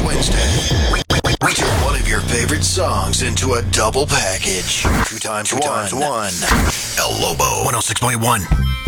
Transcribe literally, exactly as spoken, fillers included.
Wednesday, we, we, we turn one of your favorite songs into a double package. Two times, two times one. El Lobo, one oh six point one.